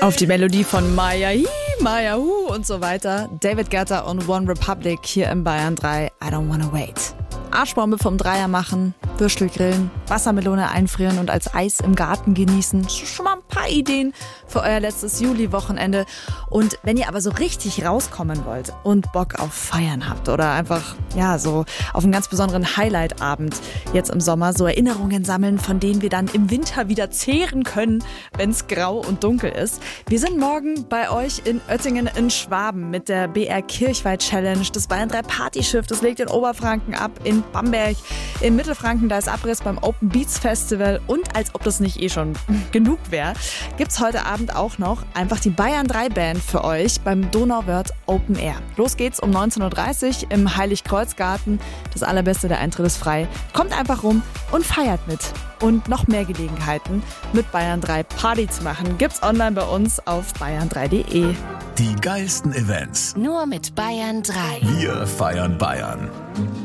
Auf die Melodie von Maya Hi, Maya Hu und so weiter. David Guetta und One Republic hier im Bayern 3. I don't wanna wait. Arschbombe vom Dreier machen, Würstel grillen, Wassermelone einfrieren und als Eis im Garten genießen. Schon mal ein paar Ideen für euer letztes Juli-Wochenende. Und wenn ihr aber so richtig rauskommen wollt und Bock auf Feiern habt oder einfach, ja, so auf einen ganz besonderen Highlight-Abend jetzt im Sommer, so Erinnerungen sammeln, von denen wir dann im Winter wieder zehren können, wenn es grau und dunkel ist. Wir sind morgen bei euch in Oettingen in Schwaben mit der BR Kirchweih Challenge. Das Bayern 3 Partyschiff, das legt in Oberfranken ab, in Bamberg, in Mittelfranken, da ist Abriss beim Open Beats Festival und als ob das nicht eh schon genug wäre, gibt's heute Abend auch noch einfach die Bayern 3 Band für euch beim Donauwörth Open Air. Los geht's um 19.30 Uhr im Heiligkreuzgarten. Das allerbeste, der Eintritt ist frei. Kommt einfach rum und feiert mit. Und noch mehr Gelegenheiten mit Bayern 3 Party zu machen gibt's online bei uns auf bayern3.de. Die geilsten Events. Nur mit Bayern 3. Wir feiern Bayern.